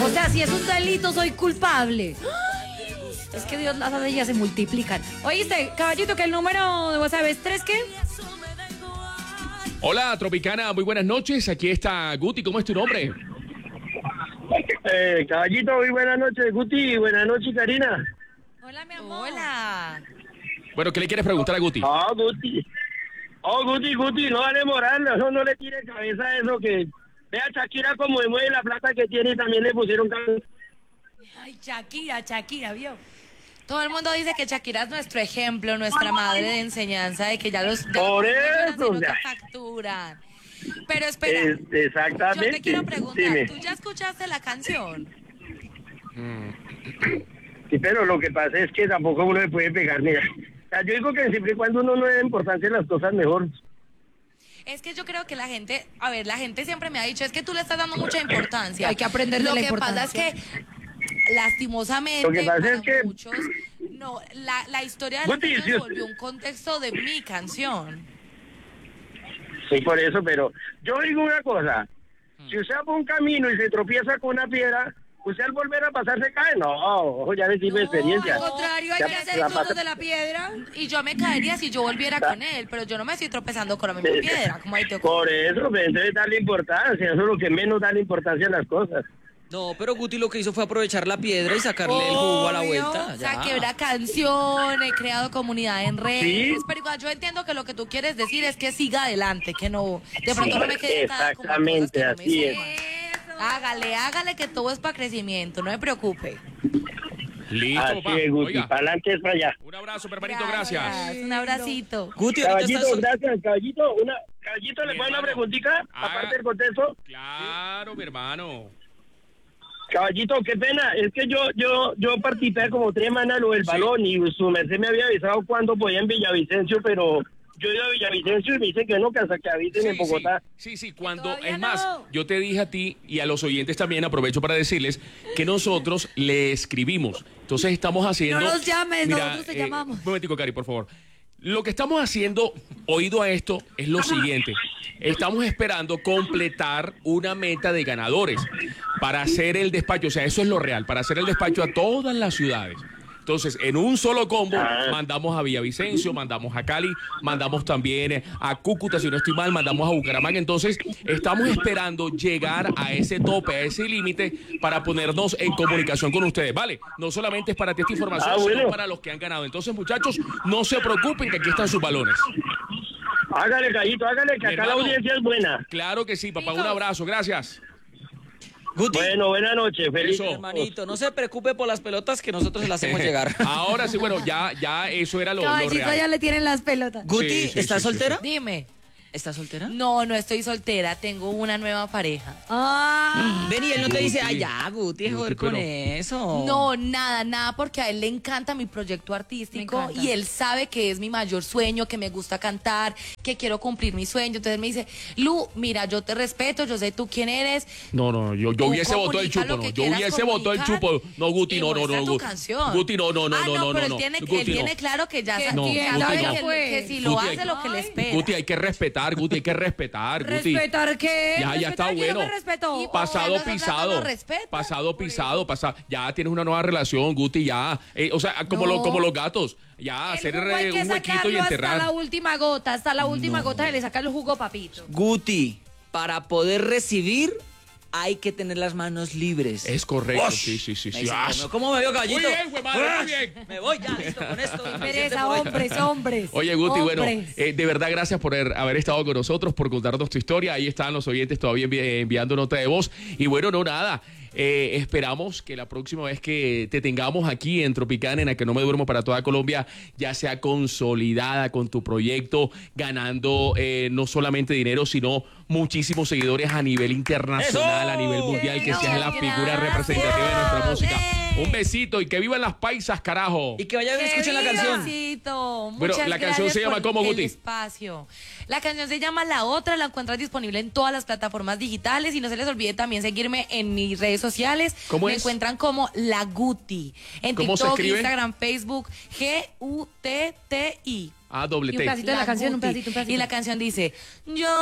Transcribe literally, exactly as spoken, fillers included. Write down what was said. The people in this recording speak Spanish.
O sea, si es un delito, soy culpable. Es que Dios, las de ellas se multiplican. Oíste, caballito, que el número de WhatsApp es tres, ¿qué? Hola, Tropicana, muy buenas noches. Aquí está Guti, ¿cómo es tu nombre? Eh, caballito, muy buenas noches, Guti, buenas noches, Karina. Hola, mi amor. Hola. Bueno, ¿qué le quieres preguntar a Guti? Oh, Guti. Oh, Guti, Guti, no vale moral, no, no le tire cabeza a eso que... Vea Shakira como mueve la plata que tiene y también le pusieron cabeza. Ay, Shakira, Shakira, ¿vio? Todo el mundo dice que Shakira es nuestro ejemplo, nuestra madre de enseñanza, de que ya los... Ya Por los eso, no te ya. facturan. Pero espera, Es, exactamente. yo te quiero preguntar, Dime. ¿tú ya escuchaste la canción? Sí, pero lo que pasa es que tampoco uno le puede pegar, mira. O sea, yo digo que siempre y cuando uno no le da importancia a las cosas, mejor. Es que yo creo que la gente, a ver, la gente siempre me ha dicho, es que tú le estás dando mucha importancia. Hay que aprender de Lo la que pasa es importancia. que, lastimosamente, Lo que pasa para es que- muchos, no, la, la historia de la Guti, canción si se usted- volvió un contexto de mi canción. Sí, por eso, pero yo digo una cosa. Si usted va por un camino y se tropieza con una piedra, usted al volver a pasar se cae. No, ojo, ya le sirve No, experiencia. Al contrario, hay Ya, que hacer la el truco pasa- de la piedra. Y yo me caería si yo volviera con él, pero yo no me estoy tropezando con la misma piedra, como ahí te ocurre. Por eso, pues, entonces darle importancia, eso es lo que menos da la importancia a las cosas. No, pero Guti lo que hizo fue aprovechar la piedra y sacarle el jugo a la Obvio. vuelta. O sea, ya. quebra canción, he creado comunidad en redes, Sí. pero igual yo entiendo que lo que tú quieres decir es que siga adelante, que no, de pronto no me quede atada como a cosas Exactamente, que no me así es. suman. Hágale, hágale que todo es para crecimiento, no me preocupe. Listo, Así papá. es, Guti, Oiga, para adelante es para allá. un abrazo, hermanito, gracias. Un abracito. Guti, ahorita Caballito, estás... gracias, caballito. Una, caballito, ¿le Mi puedo una hermano. preguntita? Ah. Aparte del contexto. Claro, mi hermano. Caballito, qué pena, es que yo yo yo participé como tres semanas lo del Sí. balón y su merced me había avisado cuando podía en Villavicencio, pero yo he ido a Villavicencio y me dicen que no, que hasta que avisen en Bogotá. Sí, sí, sí, cuando, todavía es más, no. yo te dije a ti y a los oyentes también, aprovecho para decirles que nosotros le escribimos. Entonces estamos haciendo... No nos llames, nosotros te llamamos. Un momentico, Cari, por favor. Lo que estamos haciendo, oído a esto, es lo siguiente. Estamos esperando completar una meta de ganadores para hacer el despacho. O sea, eso es lo real, para hacer el despacho a todas las ciudades. Entonces, en un solo combo, mandamos a Villavicencio, mandamos a Cali, mandamos también a Cúcuta, si no estoy mal, mandamos a Bucaramanga. Entonces, estamos esperando llegar a ese tope, a ese límite, para ponernos en comunicación con ustedes, ¿vale? No solamente es para ti esta información, Ah, bueno. sino para los que han ganado. Entonces, muchachos, no se preocupen, que aquí están sus balones. Hágale, Callito, hágale, que Mi acá la hermano. audiencia es buena. Claro que sí, papá. Un abrazo, gracias. Guti, Bueno, buenas noches, feliz. Eso. hermanito, no se preocupe por las pelotas que nosotros se las hacemos llegar. Ahora sí, bueno, ya, ya eso era lo, lo Caballito, real. ya le tienen las pelotas. Guti, Sí, sí, ¿estás sí, sí, soltera? Dime. ¿Estás soltera? No, no estoy soltera, tengo una nueva pareja. Ah, Ven y él no te dice, ay Guti. ya, Guti, Guti, joder con pero- eso. No, nada, nada, porque a él le encanta mi proyecto artístico Me encanta. y él sabe que es mi mayor sueño, que me gusta cantar, que quiero cumplir mi sueño. Entonces me dice, Lu, mira, yo te respeto, yo sé tú quién eres. No, no, yo, yo Tú hubiese votado el comunica chupo, lo no. que Yo quieras hubiese votado el comunicar chupo. No, Guti, y no, no, muestra no. tu Guti, canción. Guti, no, no, no, ah, no, no, pero no. él tiene, Guti, él tiene no. claro que ya Que sabe, No, que, entienda, Guti, no. que- pues. que si lo Guti, hace, lo que le ay. espera. Guti, hay que respetar, Guti, hay que respetar, Guti. ¿respetar qué? Ya, ya está ¿Respetar quién no bueno. me respetó? Y- Pasado Bueno, pisado. no respeta. Pasado pisado, pasado. Ya tienes una nueva relación, Guti, ya. Eh, o sea, como, No. lo- como los gatos. Ya, El hacer jugo hay eh, que un huequito y sacarlo hasta enterrar. la última gota, hasta la última gota se le saca el jugo, papito. Guti, para poder recibir hay que tener las manos libres. Es correcto, Ush. sí, sí, sí. Me sí. dice, Ah, ¿cómo me veo, caballito? Muy bien, güey, madre, muy Ush. bien. Me voy ya, listo, con esto. Pereza, hombres, hombres. Oye, Guti, bueno, Hombres. eh, de verdad gracias por haber, haber estado con nosotros, por contarnos tu historia. Ahí están los oyentes todavía envi- eh, enviando nota de voz. Y bueno, no, nada. Eh, esperamos que la próxima vez que te tengamos aquí en Tropicana, en la que no me duermo para toda Colombia, ya sea consolidada con tu proyecto, ganando eh, no solamente dinero, sino muchísimos seguidores a nivel internacional, ¡Eso! a nivel mundial, que Eso, seas la figura representativa de nuestra música. Un besito y que vivan las paisas, carajo. Y que vayan y ¡Qué escuchen la canción. Besito! Bueno, Muchas la canción gracias se llama por ¿cómo, el Guti? espacio. La canción se llama La Otra, la encuentras disponible en todas las plataformas digitales y no se les olvide también seguirme en mis redes sociales. ¿Cómo Me es? encuentran como La Guti. En ¿Cómo se TikTok, escribe? Instagram, Facebook, G U T T I. Ah, doble Y un T. pedacito de la canción, un Guti. pedacito, un pedacito. Y la canción dice, yo